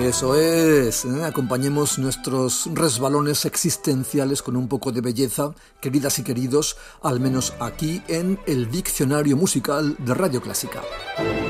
Eso es, acompañemos nuestros resbalones existenciales con un poco de belleza, queridas y queridos, al menos aquí en el Diccionario Musical de Radio Clásica.